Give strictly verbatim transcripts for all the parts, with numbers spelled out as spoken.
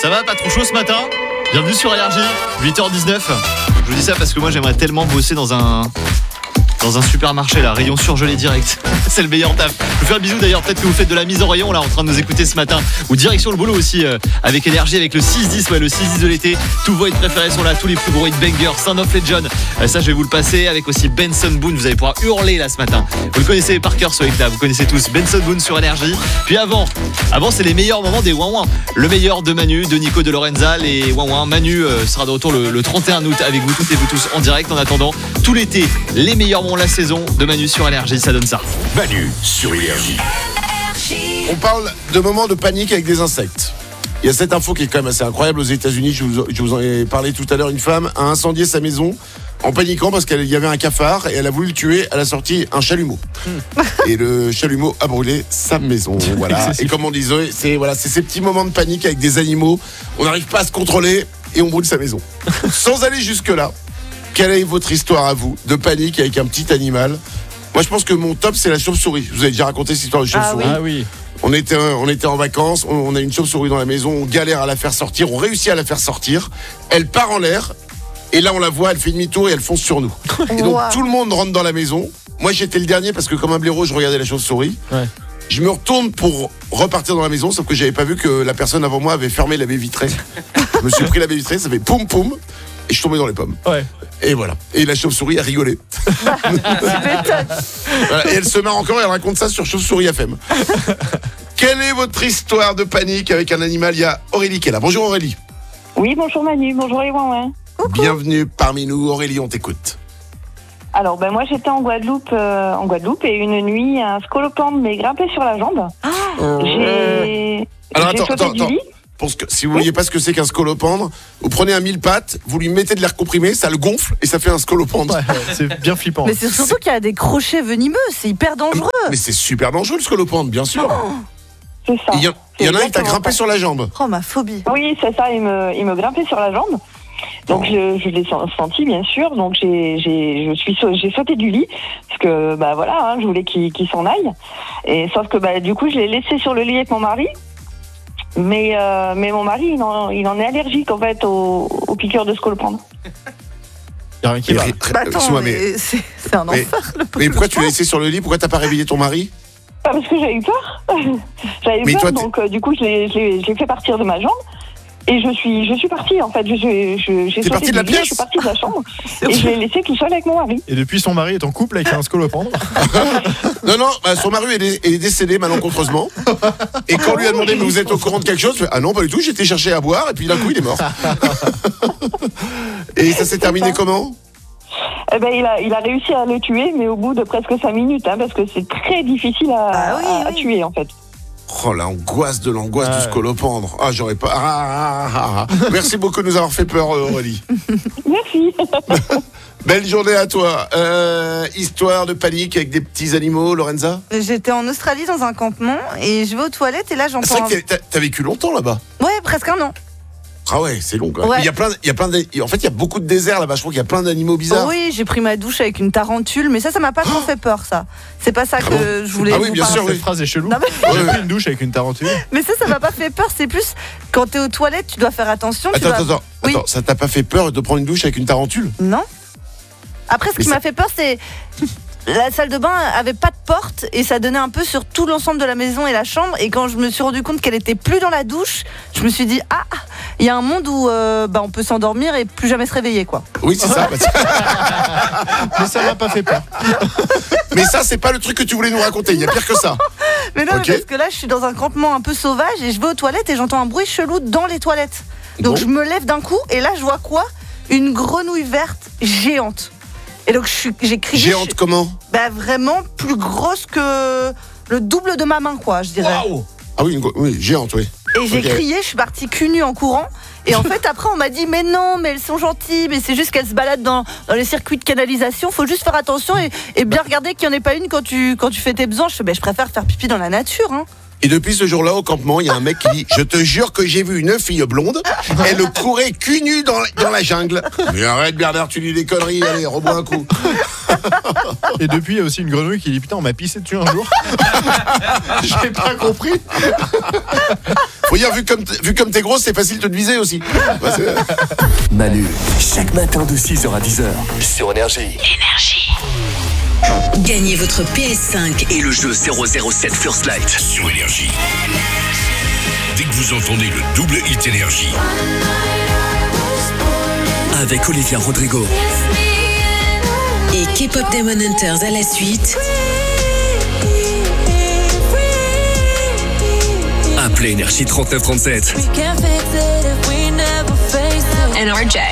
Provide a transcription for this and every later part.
Ça va, pas trop chaud ce matin? Bienvenue sur Énergie, huit heures dix-neuf. Je vous dis ça parce que moi j'aimerais tellement bosser dans un... Dans un supermarché là, rayon surgelé direct. C'est le meilleur taf. Je vous fais un bisou d'ailleurs, peut-être que vous faites de la mise en rayon là en train de nous écouter ce matin. Ou direction le boulot aussi euh, avec Énergie, avec le six dix, ouais, le six dix de l'été. Tous vos hits préférés sont là, tous les plus gros hits bangers, Sound of Legend. Euh, ça je vais vous le passer avec aussi Benson Boone. Vous allez pouvoir hurler là ce matin. Vous le connaissez par cœur ce hit là, vous connaissez tous Benson Boone sur Énergie. Puis avant, avant c'est les meilleurs moments des Ouin Ouin. Le meilleur de Manu, de Nico, de Lorenza, les Ouin Ouin. Manu euh, sera de retour le, le trente et un août avec vous toutes et vous tous en direct. En attendant, tout l'été, les meilleurs moments de la saison de Manu sur Énergie, ça donne ça. Manu sur Énergie. On parle de moments de panique avec des insectes. Il y a cette info qui est quand même assez incroyable aux États-Unis. Je vous, je vous en ai parlé tout à l'heure. Une femme a incendié sa maison en paniquant parce qu'il y avait un cafard et elle a voulu le tuer. Elle a sorti un chalumeau. Hmm. Et le chalumeau a brûlé sa maison. Voilà. Et comme on disait, c'est, voilà, c'est ces petits moments de panique avec des animaux. On n'arrive pas à se contrôler et on brûle sa maison. Sans aller jusque-là, quelle est votre histoire à vous de panique avec un petit animal? Moi, je pense que mon top, c'est la chauve-souris. Je vous avez déjà raconté cette histoire de chauve-souris. Ah oui. On était, on était en vacances, on, on a une chauve-souris dans la maison, on galère à la faire sortir, on réussit à la faire sortir. Elle part en l'air, et là, on la voit, elle fait demi-tour et elle fonce sur nous. Et donc, wow. Tout le monde rentre dans la maison. Moi, j'étais le dernier parce que, comme un blaireau, je regardais la chauve-souris. Ouais. Je me retourne pour repartir dans la maison, sauf que j'avais pas vu que la personne avant moi avait fermé la baie vitrée. Je me suis pris la baie vitrée, ça fait poum poum. Et je suis tombé dans les pommes. Ouais. Et voilà. Et la chauve-souris a rigolé. Voilà. Et elle se marre encore et elle raconte ça sur Chauve-souris F M. Quelle est votre histoire de panique avec un animal? Il y a Aurélie qui est là. Bonjour Aurélie. Oui, bonjour Manu. Bonjour les Ouin-Ouin. Bienvenue parmi nous. Aurélie, on t'écoute. Alors, ben moi j'étais en Guadeloupe, euh, en Guadeloupe et une nuit, un scolopendre m'est grimpé sur la jambe. Ah. J'ai. Alors j'ai attends, attends, attends. Pour ce que, si vous ne voyez pas ce que c'est qu'un scolopendre, vous prenez un mille pattes, vous lui mettez de l'air comprimé, ça le gonfle et ça fait un scolopendre. Ouais, c'est bien flippant. Mais c'est surtout qu'il y a des crochets venimeux, c'est hyper dangereux. Mais c'est super dangereux le scolopendre, bien sûr. Oh, c'est ça. Il y, y en a un qui t'a grimpé sur la jambe. Oh ma phobie. Oui, c'est ça, il me, il me grimpait sur la jambe. Donc oh. je, je l'ai senti bien sûr, donc j'ai, j'ai, je suis, j'ai sauté du lit parce que bah voilà, hein, je voulais qu'il, qu'il s'en aille. Et sauf que bah du coup je l'ai laissé sur le lit avec mon mari. Mais, euh, mais mon mari, il en, il en est allergique en fait aux, aux piqûres de scolopendre. Il y a rien qui va. Bah attends, mais mais, c'est, c'est un enfer. Mais, le mais pourquoi tu l'as laissé sur le lit? Pourquoi t'as pas réveillé ton mari? Bah parce que j'avais eu peur. J'avais eu mais peur, toi, donc euh, du coup je l'ai, je, l'ai, je l'ai fait partir de ma jambe. Et je suis, je suis partie en fait. Je, je, je, j'ai T'es partie de la pièce? Je suis partie de la chambre et je l'ai laissé tout seul avec mon mari. Et depuis, son mari est en couple avec un scolopendre? Non, non, bah, son mari est, dé- est décédé malencontreusement. Et quand on lui a demandé, mais vous êtes au courant de quelque chose? Ah non, pas du tout, j'étais chercher à boire et puis d'un coup, il est mort. Et ça s'est terminé comment? Eh ben, il a, il a réussi à le tuer, mais au bout de presque cinq minutes, hein, parce que c'est très difficile à, ah oui, à, à oui. tuer en fait. Oh, l'angoisse de l'angoisse ah, du scolopendre. Ah, j'aurais pas. Ah, ah, ah, ah. Merci beaucoup de nous avoir fait peur, Aurélie. Merci. Belle journée à toi. Euh, histoire de panique avec des petits animaux, Lorenza? J'étais en Australie dans un campement et je vais aux toilettes et là j'entends. C'est vrai que t'as, t'as vécu longtemps là-bas? Ouais, presque un an. Ah ouais, c'est long quand même. Ouais. Il y a plein, il y a plein de, en fait, il y a beaucoup de déserts là-bas. Je crois qu'il y a plein d'animaux bizarres. Oui, j'ai pris ma douche avec une tarentule, mais ça, ça m'a pas trop fait peur, ça. C'est pas ça que ah bon je voulais. Ah oui, bien sûr. Cette phrase est chelou. Non, mais... J'ai pris une douche avec une tarentule. Mais ça, ça m'a pas fait peur. C'est plus quand t'es aux toilettes, tu dois faire attention. Attends, tu dois... attends, attends. Oui. Attends, ça t'a pas fait peur de prendre une douche avec une tarentule? Non. Après, ce mais qui ça... m'a fait peur, c'est la salle de bain avait pas de porte et ça donnait un peu sur tout l'ensemble de la maison et la chambre. Et quand je me suis rendu compte qu'elle était plus dans la douche, je me suis dit ah, il y a un monde où euh, bah, on peut s'endormir et plus jamais se réveiller quoi. Oui, c'est ça. Mais ça m'a pas fait peur. Mais ça, c'est pas le truc que tu voulais nous raconter. Il y a pire que ça. Mais non, okay. mais parce que là, je suis dans un campement un peu sauvage et je vais aux toilettes et j'entends un bruit chelou dans les toilettes. Donc bon. Je me lève d'un coup et là, je vois quoi? Une grenouille verte géante. Et donc je suis, j'ai crié. Géante je, comment? Bah vraiment plus grosse que le double de ma main quoi, je dirais. Wow. Ah oui, une, oui, géante, oui. Et j'ai okay. crié, je suis partie cul nu en courant. Et en fait après on m'a dit mais non, mais elles sont gentilles, mais c'est juste qu'elles se baladent dans, dans les circuits de canalisation. Faut juste faire attention et, et bien regarder qu'il n'y en ait pas une quand tu quand tu fais tes besoins. Je fais bah, je préfère faire pipi dans la nature. Hein. Et depuis ce jour-là, au campement, il y a un mec qui dit « Je te jure que j'ai vu une fille blonde, elle courait cul nu dans, dans la jungle. » Mais arrête Bernard, tu dis des conneries, allez, rebois un coup. Et depuis, il y a aussi une grenouille qui dit « Putain, on m'a pissé dessus un jour. » J'ai pas compris. Faut dire, vu comme, t- vu comme t'es grosse, c'est facile de te viser aussi. Parce que- Manu, chaque matin de six heures à dix heures sur Énergie. Gagnez votre P S cinq Et le jeu zéro zéro sept First Light. Sur Énergie. Dès que vous entendez le double hit Énergie, Avec Olivia Rodrigo. et K-pop Demon Hunters à la suite. Appelez Énergie trente-neuf trente-sept. N R J.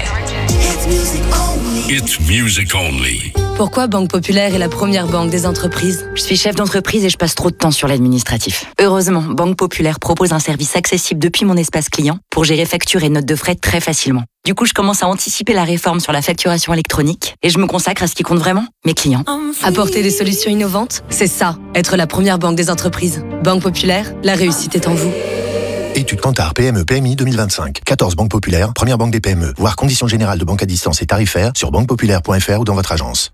It's music only. Pourquoi Banque Populaire est la première banque des entreprises ? Je suis chef d'entreprise et je passe trop de temps sur l'administratif. Heureusement, Banque Populaire propose un service accessible depuis mon espace client pour gérer factures et notes de frais très facilement. Du coup, je commence à anticiper la réforme sur la facturation électronique et je me consacre à ce qui compte vraiment, mes clients. Apporter des solutions innovantes, c'est ça, être la première banque des entreprises. Banque Populaire, la réussite est en vous. Étude Kantar P M E P M I deux mille vingt-cinq. quatorze banques populaires, première banque des P M E. Voir conditions générales de banque à distance et tarifaires sur banque populaire point f r ou dans votre agence.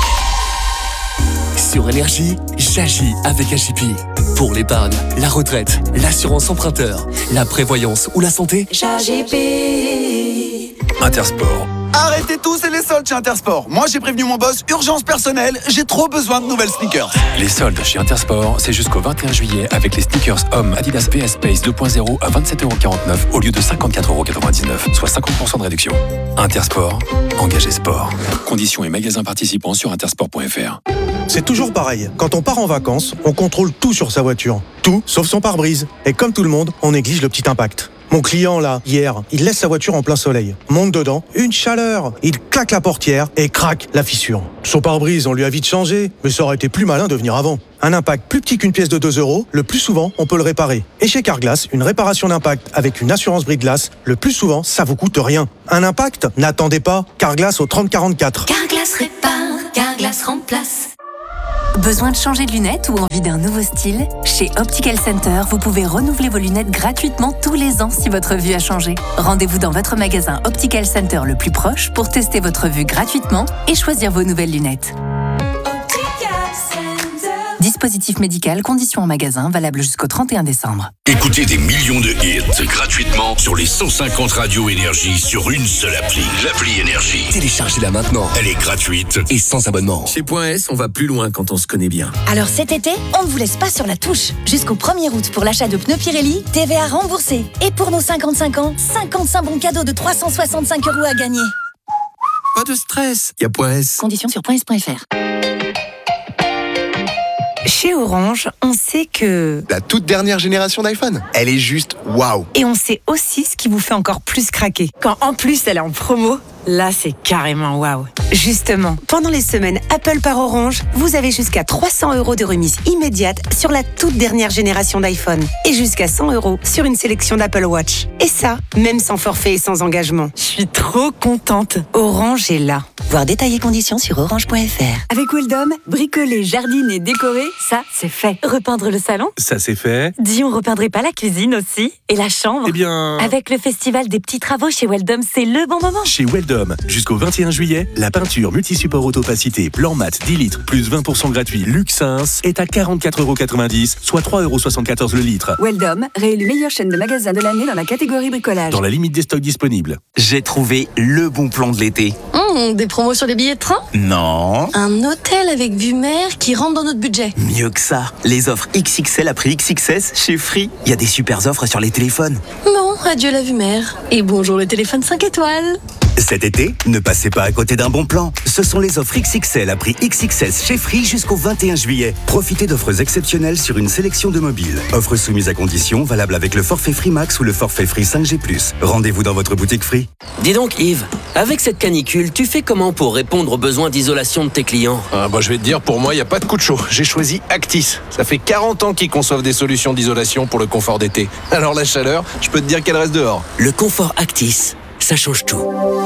Sur Énergie, j'agis avec A J P. Pour l'épargne, la retraite, l'assurance emprunteur, la prévoyance ou la santé, J P. Intersport. Arrêtez tous, c'est les soldes chez Intersport. Moi, j'ai prévenu mon boss, urgence personnelle, j'ai trop besoin de nouvelles sneakers. Les soldes chez Intersport, c'est jusqu'au vingt et un juillet avec les sneakers hommes Adidas V S Space deux point zéro à vingt-sept euros quarante-neuf au lieu de cinquante-quatre euros quatre-vingt-dix-neuf, soit cinquante pour cent de réduction. Intersport, engagé sport. Conditions et magasins participants sur intersport point f r. C'est toujours pareil. Quand on part en vacances, on contrôle tout sur sa voiture. Tout, sauf son pare-brise. Et comme tout le monde, on néglige le petit impact. Mon client, là, hier, il laisse sa voiture en plein soleil. Monte dedans, une chaleur. Il claque la portière et craque la fissure. Son pare-brise, on lui a vite changé, mais ça aurait été plus malin de venir avant. Un impact plus petit qu'une pièce de deux euros, le plus souvent, on peut le réparer. Et chez Carglass, une réparation d'impact avec une assurance brise-glace, le plus souvent, ça vous coûte rien. Un impact ? N'attendez pas. Carglass au trente quarante-quatre. Carglass répare, Carglass remplace. Besoin de changer de lunettes ou envie d'un nouveau style ? Chez Optical Center, vous pouvez renouveler vos lunettes gratuitement tous les ans si votre vue a changé. Rendez-vous dans votre magasin Optical Center le plus proche pour tester votre vue gratuitement et choisir vos nouvelles lunettes. Dispositif médical, conditions en magasin, valable jusqu'au trente et un décembre. Écoutez des millions de hits gratuitement sur les cent cinquante radios Énergie sur une seule appli. L'appli Énergie. Téléchargez-la maintenant. Elle est gratuite Et sans abonnement. Chez Point S, on va plus loin quand on se connaît bien. Alors cet été, on ne vous laisse pas sur la touche. Jusqu'au premier août pour l'achat de pneus Pirelli, T V A remboursé. Et pour nos cinquante-cinq ans, cinquante-cinq bons cadeaux de trois cent soixante-cinq euros à gagner. Pas de stress, y a Point S. Conditions sur point s point f r. Chez Orange, on sait que... La toute dernière génération d'iPhone, elle est juste waouh. Et on sait aussi ce qui vous fait encore plus craquer. Quand en plus elle est en promo, là c'est carrément waouh. Justement, pendant les semaines Apple par Orange, vous avez jusqu'à trois cents euros de remise immédiate sur la toute dernière génération d'iPhone. Et jusqu'à cent euros sur une sélection d'Apple Watch. Et ça, même sans forfait et sans engagement. Je suis trop contente. Orange est là. Voir détails et conditions sur orange point f r. Avec Weldom, bricoler, jardiner, décorer, ça c'est fait. Repeindre le salon, ça c'est fait. Dis, on repeindrait pas la cuisine aussi? Et la chambre? Eh bien... Avec le festival des petits travaux chez Weldom, c'est le bon moment. Chez Weldom, jusqu'au vingt et un juillet, la peinture multi-support autopacité blanc mat dix litres plus vingt pour cent gratuit Luxins est à quarante-quatre euros quatre-vingt-dix, soit trois euros soixante-quatorze le litre. Weldom, réélu meilleure chaîne de magasins de l'année dans la catégorie bricolage. Dans la limite des stocks disponibles. J'ai trouvé le bon plan de l'été. Mmh, des promos sur les billets de train ? Non. Un hôtel avec vue mer qui rentre dans notre budget. Mieux que ça. Les offres X X L à prix X X S chez Free. Il y a des super offres sur les téléphones. Bon, adieu la vue mer. Et bonjour le téléphone cinq étoiles. Cet été, ne passez pas à côté d'un bon plan. Ce sont les offres X X L à prix X X S chez Free jusqu'au vingt et un juillet. Profitez d'offres exceptionnelles sur une sélection de mobiles. Offres soumises à conditions, valables avec le forfait Free Max ou le forfait Free cinq G plus. Rendez-vous dans votre boutique Free. Dis donc Yves, avec cette canicule, tu fais comment pour répondre aux besoins d'isolation de tes clients ? ah bah, Je vais te dire, pour moi, il n'y a pas de coup de chaud. J'ai choisi Actis. Ça fait quarante ans qu'ils conçoivent des solutions d'isolation pour le confort d'été. Alors la chaleur, je peux te dire qu'elle reste dehors. Le confort Actis, ça change tout.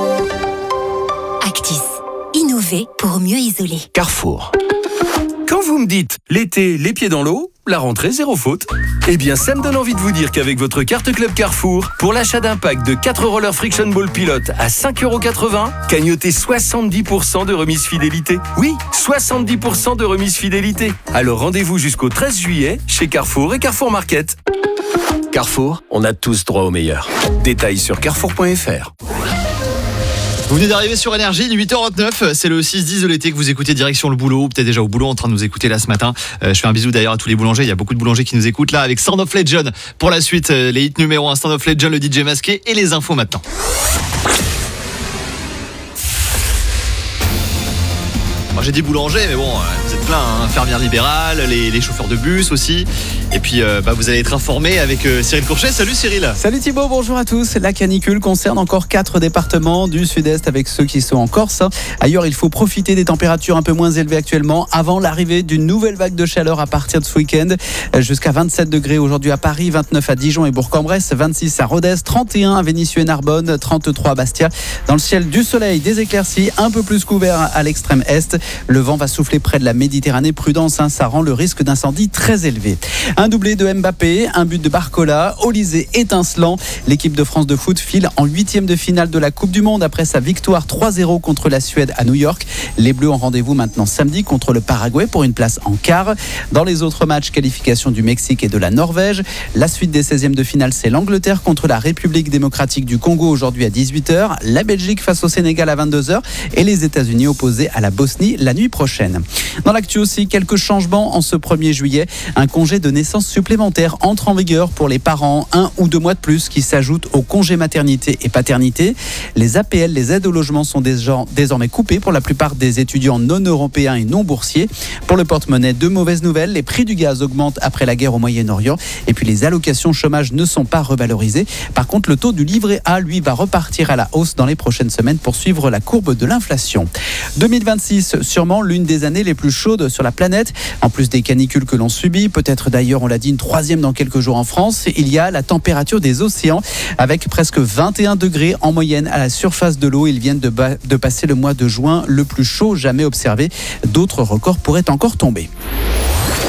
Actis. Innover pour mieux isoler. Carrefour. Quand vous me dites l'été, les pieds dans l'eau, la rentrée zéro faute, eh bien ça me donne envie de vous dire qu'avec votre carte Club Carrefour, pour l'achat d'un pack de quatre rollers Friction Ball Pilot à cinq euros quatre-vingts, cagnotez soixante-dix pour cent de remise fidélité. Oui, soixante-dix pour cent de remise fidélité. Alors rendez-vous jusqu'au treize juillet chez Carrefour et Carrefour Market. Carrefour, on a tous droit au meilleur. Détails sur carrefour point f r. Vous venez d'arriver sur Énergie, il est huit heures vingt-neuf, c'est le six dix de l'été que vous écoutez direction le boulot, ou peut-être déjà au boulot en train de nous écouter là ce matin. Euh, je fais un bisou d'ailleurs à tous les boulangers, il y a beaucoup de boulangers qui nous écoutent là avec Sound of Legend. Pour la suite, euh, les hits numéro un, Sound of Legend, le D J masqué et les infos maintenant. Moi j'ai dit boulanger, mais bon, euh, vous êtes plein, hein, infirmière libérale, les, les chauffeurs de bus aussi. Et puis euh, bah, vous allez être informés avec euh, Cyril Courchet. Salut Cyril. Salut Thibaut, bonjour à tous. La canicule concerne encore quatre départements du sud-est avec ceux qui sont en Corse. Ailleurs, il faut profiter des températures un peu moins élevées actuellement avant l'arrivée d'une nouvelle vague de chaleur à partir de ce week-end. Jusqu'à vingt-sept degrés aujourd'hui à Paris, vingt-neuf à Dijon et Bourg-en-Bresse, vingt-six à Rodez, trente et un à Vénissieux et Narbonne, trente-trois à Bastia. Dans le ciel, du soleil, des éclaircies, un peu plus couvert à l'extrême est. Le vent va souffler près de la Méditerranée. Prudence, hein, ça rend le risque d'incendie très élevé. Un doublé de Mbappé, un but de Barcola, Olysée étincelant. L'équipe de France de foot file en huitième de finale de la Coupe du Monde après sa victoire trois zéro contre la Suède à New York. Les Bleus ont rendez-vous maintenant samedi contre le Paraguay pour une place en quart. Dans les autres matchs, qualification du Mexique et de la Norvège. La suite des seizièmes de finale, c'est l'Angleterre contre la République démocratique du Congo aujourd'hui à dix-huit heures. La Belgique face au Sénégal à vingt-deux heures et les États-Unis opposés à la Bosnie la nuit prochaine. Dans l'actu aussi, quelques changements en ce premier juillet. Un congé de naissance supplémentaire entre en vigueur pour les parents, un ou deux mois de plus qui s'ajoutent au congé maternité et paternité. Les A P L, les aides au logement, sont désormais coupées pour la plupart des étudiants non européens et non boursiers. Pour le porte-monnaie, deux mauvaises nouvelles. Les prix du gaz augmentent après la guerre au Moyen-Orient et puis les allocations chômage ne sont pas revalorisées. Par contre, le taux du livret A, lui, va repartir à la hausse dans les prochaines semaines pour suivre la courbe de l'inflation. deux mille vingt-six, sûrement l'une des années les plus chaudes sur la planète. En plus des canicules que l'on subit, peut-être d'ailleurs, on l'a dit, une troisième dans quelques jours en France, il y a la température des océans avec presque vingt et un degrés en moyenne à la surface de l'eau. Ils viennent de, ba- de passer le mois de juin le plus chaud jamais observé. D'autres records pourraient encore tomber.